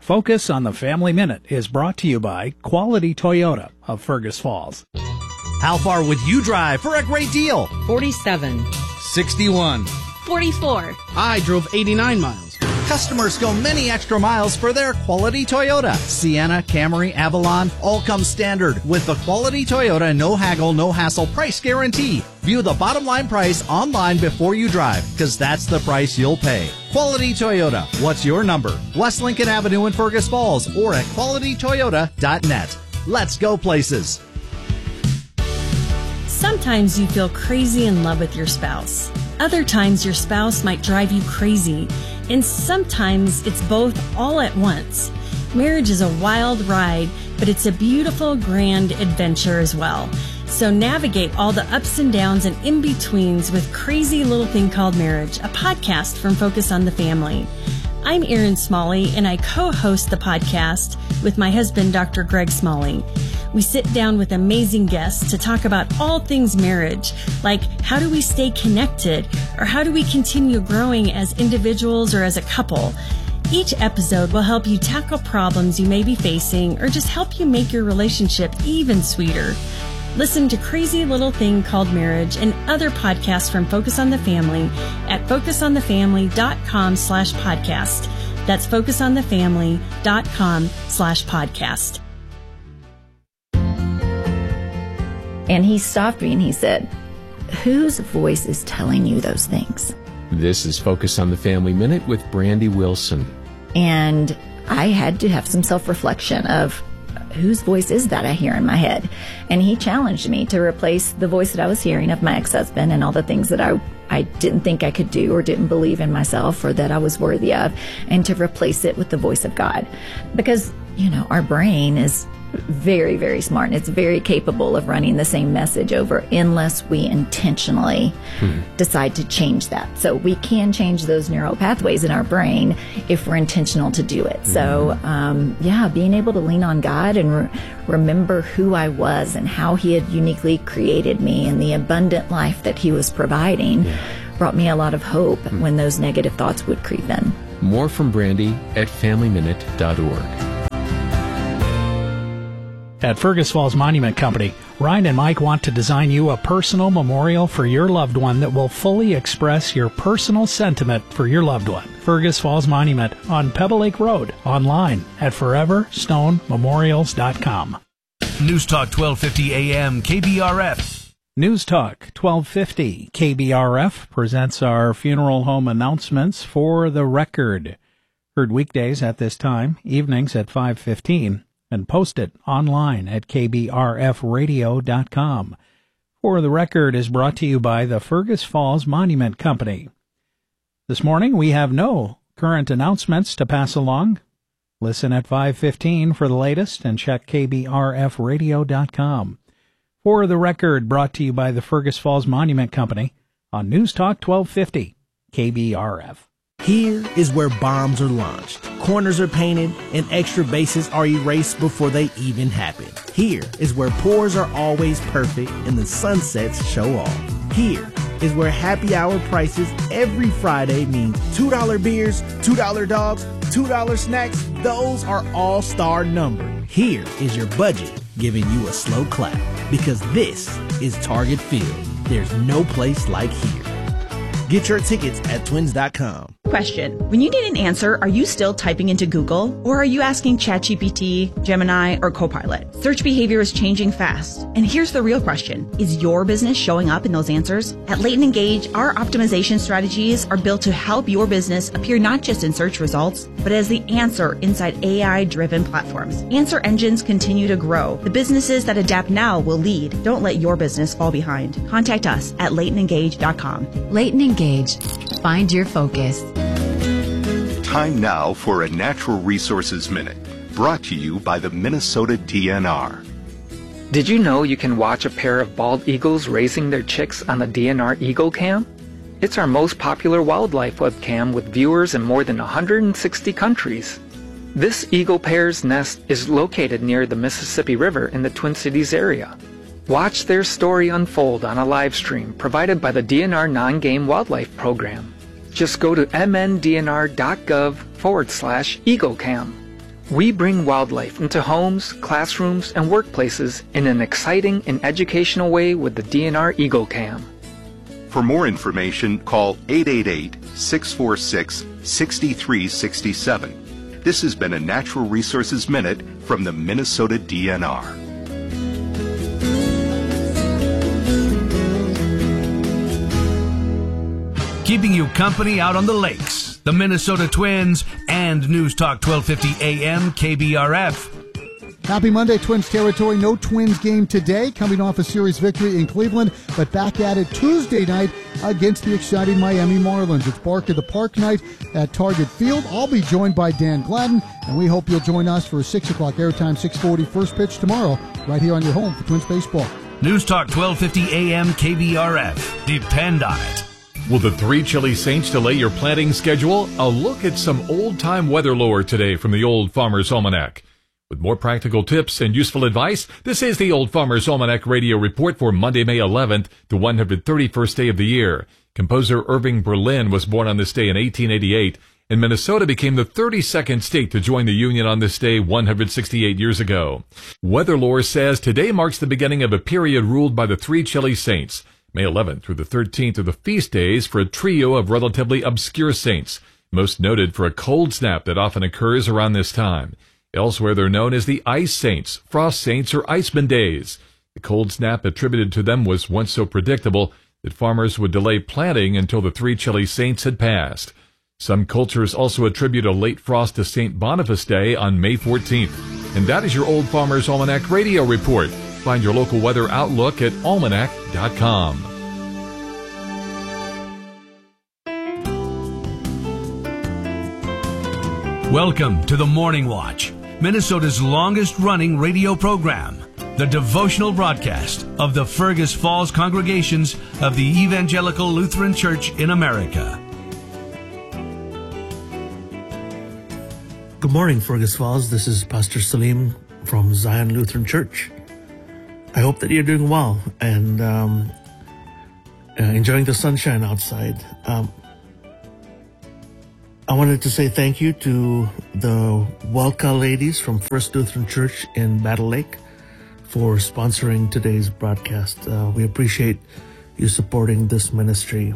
Focus on the Family Minute is brought to you by Quality Toyota of Fergus Falls. How far would you drive for a great deal? 47. 61. 44. I drove 89 miles. Customers go many extra miles for their Quality Toyota. Sienna, Camry, Avalon, all come standard with the Quality Toyota no haggle, no hassle price guarantee. View the bottom line price online before you drive, because that's the price you'll pay. Quality Toyota. What's your number? West Lincoln Avenue in Fergus Falls or at qualitytoyota.net. Let's go places. Sometimes you feel crazy in love with your spouse. Other times your spouse might drive you crazy. And sometimes it's both all at once. Marriage is a wild ride, but it's a beautiful, grand adventure as well. So navigate all the ups and downs and in-betweens with Crazy Little Thing Called Marriage, a podcast from Focus on the Family. I'm Erin Smalley, and I co-host the podcast with my husband, Dr. Greg Smalley. We sit down with amazing guests to talk about all things marriage, like how do we stay connected, or how do we continue growing as individuals or as a couple. Each episode will help you tackle problems you may be facing or just help you make your relationship even sweeter. Listen to Crazy Little Thing Called Marriage and other podcasts from Focus on the Family at focusonthefamily.com/podcast. That's focusonthefamily.com/podcast. And he stopped me and he said, "Whose voice is telling you those things?" This is Focus on the Family Minute with Brandy Wilson. And I had to have some self-reflection of whose voice is that I hear in my head? And he challenged me to replace the voice that I was hearing of my ex-husband and all the things that I didn't think I could do or didn't believe in myself or that I was worthy of, and to replace it with the voice of God. Because, our brain is very, very smart, and it's very capable of running the same message over unless we intentionally decide to change that. So we can change those neural pathways in our brain if we're intentional to do it. So, being able to lean on God and remember who I was and how He had uniquely created me and the abundant life that He was providing brought me a lot of hope when those negative thoughts would creep in. More from Brandy at FamilyMinute.org. At Fergus Falls Monument Company, Ryan and Mike want to design you a personal memorial for your loved one that will fully express your personal sentiment for your loved one. Fergus Falls Monument on Pebble Lake Road, online at foreverstonememorials.com. News Talk 1250 AM KBRF. News Talk 1250 KBRF presents our funeral home announcements for the record. Heard weekdays at this time, evenings at 5:15. And posted online at kbrfradio.com. For the Record is brought to you by the Fergus Falls Monument Company. This morning we have no current announcements to pass along. Listen at 5:15 for the latest and check kbrfradio.com. For the Record brought to you by the Fergus Falls Monument Company on News Talk 1250 KBRF. Here is where bombs are launched, corners are painted, and extra bases are erased before they even happen. Here is where pours are always perfect and the sunsets show off. Here is where happy hour prices every Friday mean $2 beers, $2 dogs, $2 snacks. Those are all-star numbered. Here is your budget giving you a slow clap, because this is Target Field. There's no place like here. Get your tickets at twins.com. Question. When you need an answer, are you still typing into Google? Or are you asking ChatGPT, Gemini, or Copilot? Search behavior is changing fast. And here's the real question. Is your business showing up in those answers? At Leighton Engage, our optimization strategies are built to help your business appear not just in search results, but as the answer inside AI-driven platforms. Answer engines continue to grow. The businesses that adapt now will lead. Don't let your business fall behind. Contact us at LeightonEngage.com. Leighton Engage. Find your focus. Time now for a Natural Resources Minute, brought to you by the Minnesota DNR. Did you know you can watch a pair of bald eagles raising their chicks on the DNR Eagle Cam? It's our most popular wildlife webcam with viewers in more than 160 countries. This eagle pair's nest is located near the Mississippi River in the Twin Cities area. Watch their story unfold on a live stream provided by the DNR Non-Game Wildlife Program. Just go to mndnr.gov/EagleCam. We bring wildlife into homes, classrooms, and workplaces in an exciting and educational way with the DNR Eagle Cam. For more information, call 888-646-6367. This has been a Natural Resources Minute from the Minnesota DNR. Keeping you company out on the lakes, the Minnesota Twins, and News Talk 1250 AM KBRF. Happy Monday, Twins territory. No Twins game today, coming off a series victory in Cleveland, but back at it Tuesday night against the exciting Miami Marlins. It's Bark at the Park night at Target Field. I'll be joined by Dan Gladden, and we hope you'll join us for a 6 o'clock airtime, 6:40 first pitch tomorrow, right here on your home for Twins baseball. News Talk 1250 AM KBRF. Depend on it. Will the Three Chili Saints delay your planting schedule? A look at some old-time weather lore today from the Old Farmer's Almanac. With more practical tips and useful advice, this is the Old Farmer's Almanac Radio Report for Monday, May 11th, the 131st day of the year. Composer Irving Berlin was born on this day in 1888, and Minnesota became the 32nd state to join the Union on this day 168 years ago. Weather lore says today marks the beginning of a period ruled by the Three Chili Saints. May 11th through the 13th are the feast days for a trio of relatively obscure saints, most noted for a cold snap that often occurs around this time. Elsewhere, they're known as the Ice Saints, Frost Saints, or Iceman Days. The cold snap attributed to them was once so predictable that farmers would delay planting until the Three Chili Saints had passed. Some cultures also attribute a late frost to St. Boniface Day on May 14th. And that is your Old Farmer's Almanac Radio Report. Find your local weather outlook at almanac.com. Welcome to the Morning Watch, Minnesota's longest-running radio program, the devotional broadcast of the Fergus Falls congregations of the Evangelical Lutheran Church in America. Good morning, Fergus Falls. This is Pastor Salim from Zion Lutheran Church. I hope that you're doing well and enjoying the sunshine outside. I wanted to say thank you to the Welka ladies from First Lutheran Church in Battle Lake for sponsoring today's broadcast. We appreciate you supporting this ministry.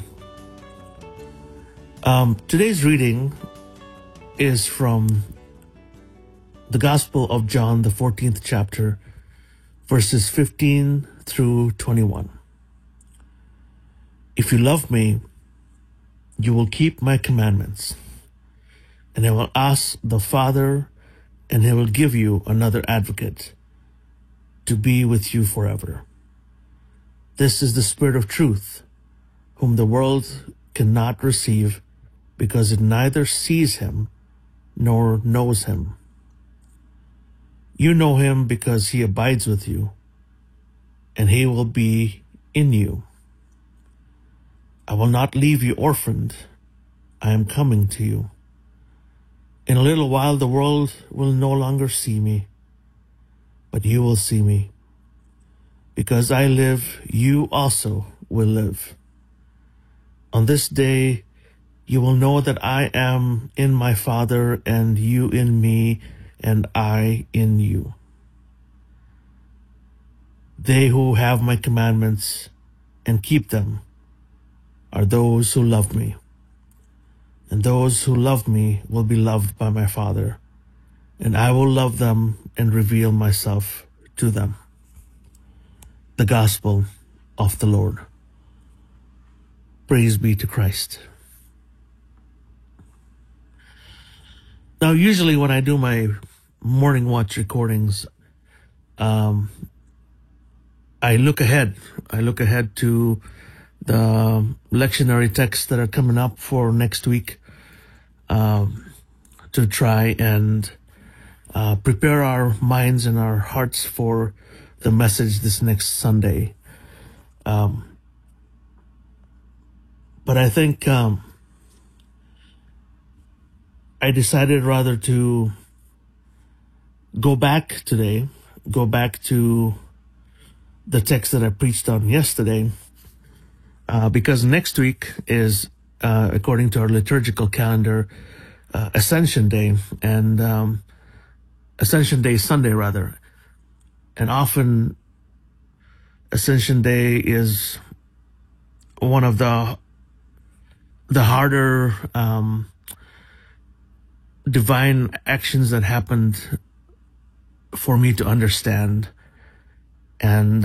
Today's reading is from the Gospel of John, the 14th chapter, verses 15 through 21. If you love me, you will keep my commandments. And I will ask the Father, and he will give you another advocate to be with you forever. This is the Spirit of truth, whom the world cannot receive because it neither sees him nor knows him. You know him because he abides with you, and he will be in you. I will not leave you orphaned. I am coming to you. In a little while the world will no longer see me, but you will see me. Because I live, you also will live. On this day you will know that I am in my Father, and you in me, and I in you. They who have my commandments and keep them are those who love me. And those who love me will be loved by my Father, and I will love them and reveal myself to them. The Gospel of the Lord. Praise be to Christ. Now, usually when I do my morning watch recordings, I look ahead. I look ahead to the lectionary texts that are coming up for next week, to try and prepare our minds and our hearts for the message this next Sunday. But I think I decided rather to go back today, go back to the text that I preached on yesterday, because next week is, according to our liturgical calendar, Ascension Day. And Ascension Day Sunday, rather. And often Ascension Day is one of the harder divine actions that happened for me to understand. And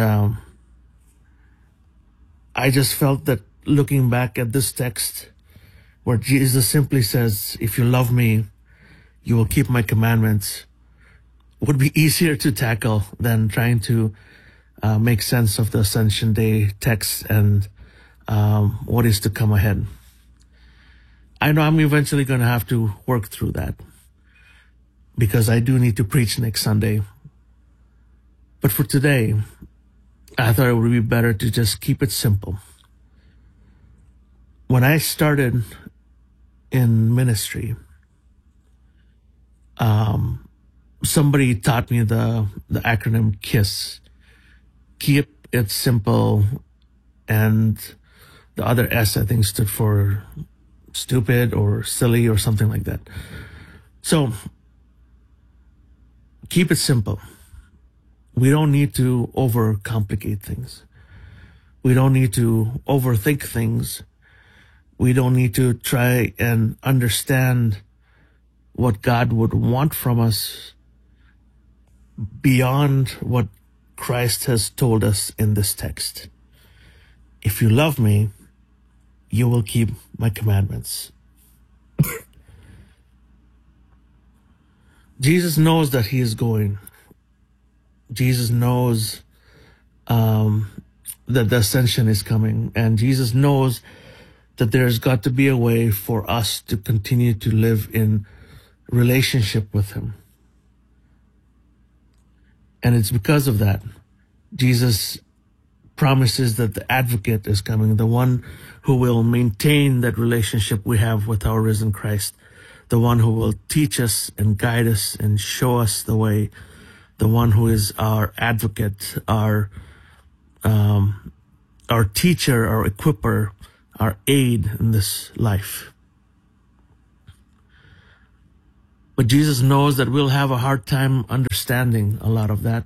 I just felt that looking back at this text where Jesus simply says, if you love me, you will keep my commandments, would be easier to tackle than trying to make sense of the Ascension Day text and what is to come ahead. I know I'm eventually going to have to work through that because I do need to preach next Sunday. But for today, I thought it would be better to just keep it simple. When I started in ministry, somebody taught me the acronym KISS. Keep it simple, and the other S, I think, stood for stupid or silly or something like that. So keep it simple. We don't need to overcomplicate things. We don't need to overthink things. We don't need to try and understand what God would want from us beyond what Christ has told us in this text. If you love me, you will keep my commandments. Jesus knows that he is going. Jesus knows that the ascension is coming. And Jesus knows that there's got to be a way for us to continue to live in relationship with him. And it's because of that, Jesus promises that the advocate is coming, the one who will maintain that relationship we have with our risen Christ, the one who will teach us and guide us and show us the way, the one who is our advocate, our teacher, our equipper, our aid in this life. But Jesus knows that we'll have a hard time understanding a lot of that.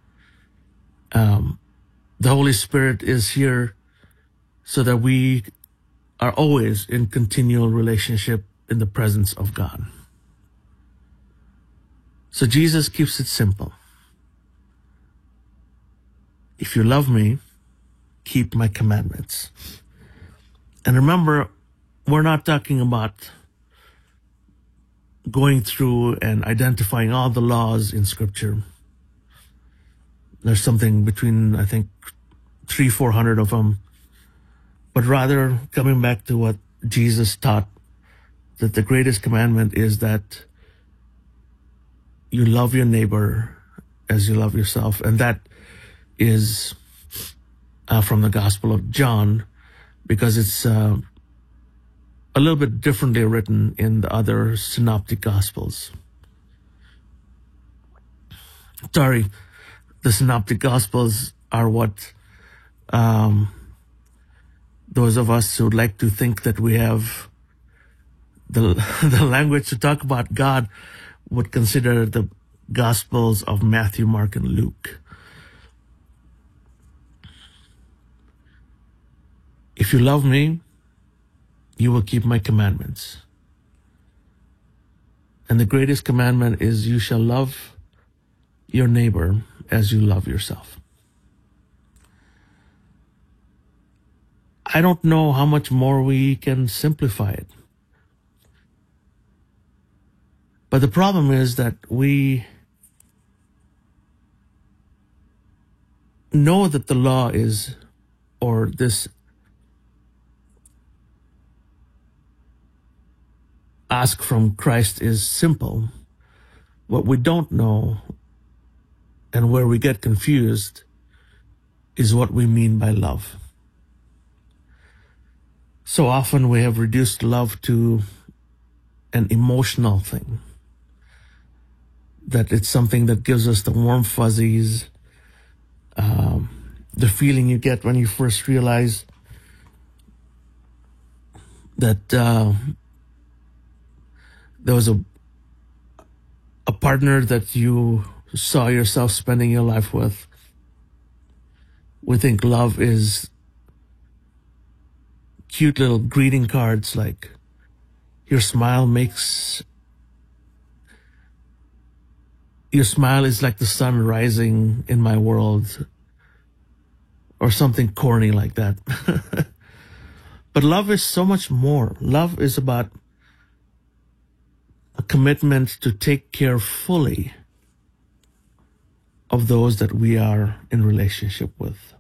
The Holy Spirit is here so that we are always in continual relationship in the presence of God. So Jesus keeps it simple. If you love me, keep my commandments. And remember, we're not talking about going through and identifying all the laws in Scripture. There's something between, I think, 300-400 of them. But rather, coming back to what Jesus taught, that the greatest commandment is that you love your neighbor as you love yourself. And that is from the Gospel of John, because it's a little bit differently written in the other synoptic Gospels. Sorry, the synoptic Gospels are what those of us who like to think that we have the language to talk about God would consider the Gospels of Matthew, Mark, and Luke. If you love me, you will keep my commandments. And the greatest commandment is you shall love your neighbor as you love yourself. I don't know how much more we can simplify it. But the problem is that we know that the law is, or this ask from Christ is simple. What we don't know and where we get confused is what we mean by love. So often we have reduced love to an emotional thing. That it's something that gives us the warm fuzzies, the feeling you get when you first realize that there was a partner that you saw yourself spending your life with. We think love is cute little greeting cards like, your smile is like the sun rising in my world, or something corny like that. But love is so much more. Love is about a commitment to take care fully of those that we are in relationship with,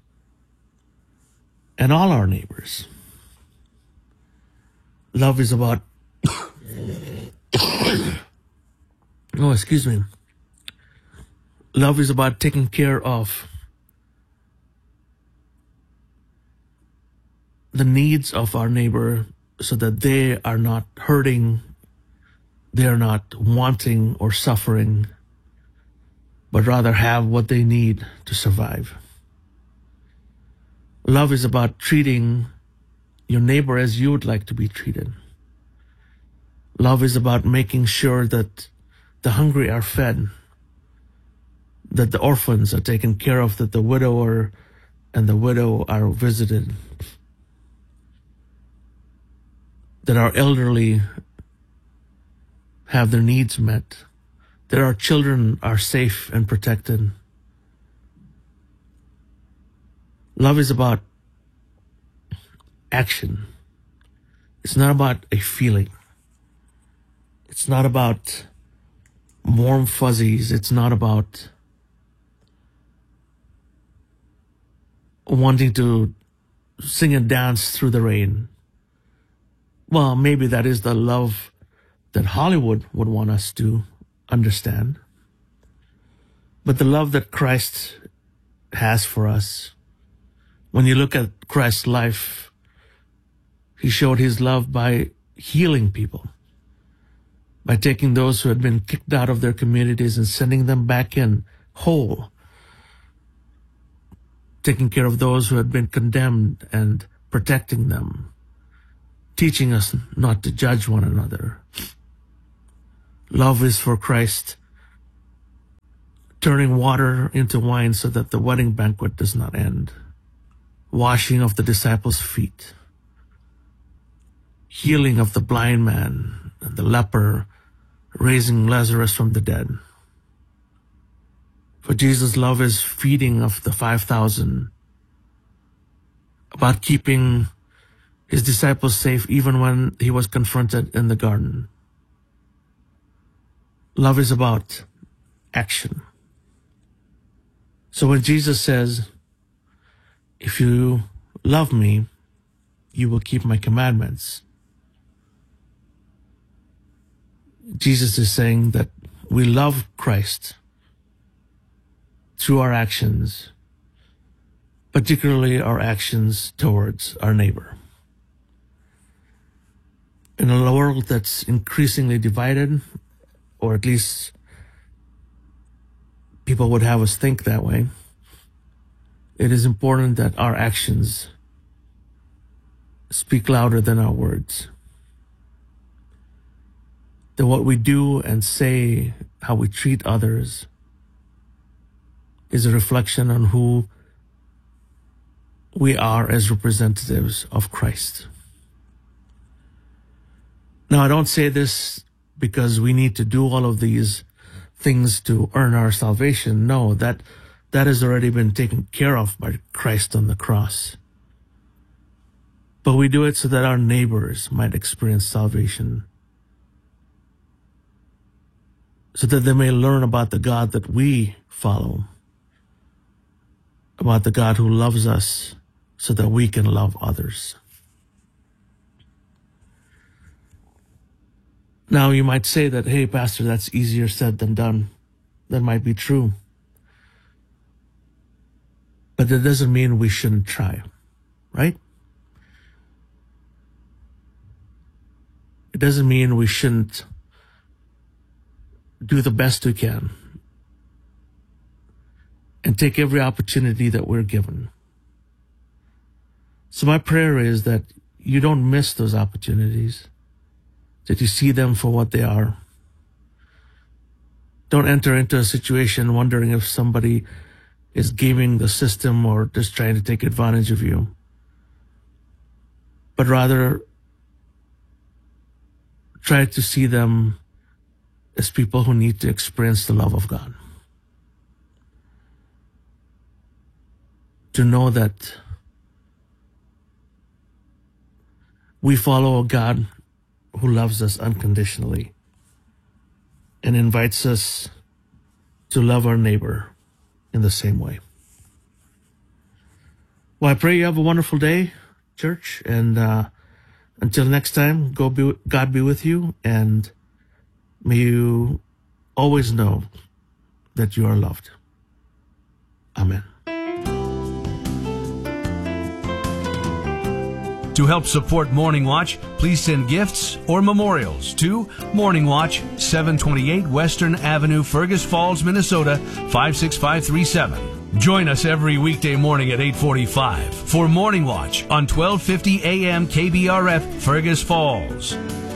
and all our neighbors. Love is about Love is about taking care of the needs of our neighbor so that they are not hurting, they are not wanting or suffering, but rather have what they need to survive. Love is about treating your neighbor as you would like to be treated. Love is about making sure that the hungry are fed, that the orphans are taken care of, that the widower and the widow are visited, that our elderly have their needs met, that our children are safe and protected. Love is about action. It's not about a feeling. It's not about warm fuzzies. It's not about wanting to sing and dance through the rain. Well, maybe that is the love that Hollywood would want us to understand. But the love that Christ has for us, when you look at Christ's life, he showed his love by healing people, by taking those who had been kicked out of their communities and sending them back in whole, taking care of those who had been condemned and protecting them, teaching us not to judge one another. Love is for Christ turning water into wine so that the wedding banquet does not end, washing of the disciples' feet, healing of the blind man and the leper, raising Lazarus from the dead. For Jesus' love is feeding of the 5,000, about keeping his disciples safe even when he was confronted in the garden. Love is about action. So when Jesus says, if you love me, you will keep my commandments, Jesus is saying that we love Christ through our actions, particularly our actions towards our neighbor. In a world that's increasingly divided, or at least people would have us think that way, it is important that our actions speak louder than our words. That what we do and say, how we treat others, is a reflection on who we are as representatives of Christ. Now, I don't say this because we need to do all of these things to earn our salvation. No, that has already been taken care of by Christ on the cross. But we do it so that our neighbors might experience salvation, so that they may learn about the God that we follow, about the God who loves us so that we can love others. Now, you might say that, hey, Pastor, that's easier said than done. That might be true. But that doesn't mean we shouldn't try, right? It doesn't mean we shouldn't do the best we can and take every opportunity that we're given. So my prayer is that you don't miss those opportunities, that you see them for what they are, Don't enter into a situation wondering if somebody is gaming the system or just trying to take advantage of you. But rather, try to see them as people who need to experience the love of God. To know that we follow a God who loves us unconditionally and invites us to love our neighbor in the same way. Well, I pray you have a wonderful day, church, and until next time, God be with you, and may you always know that you are loved. Amen. To help support Morning Watch, please send gifts or memorials to Morning Watch, 728 Western Avenue, Fergus Falls, Minnesota, 56537. Join us every weekday morning at 8:45 for Morning Watch on 1250 AM KBRF, Fergus Falls.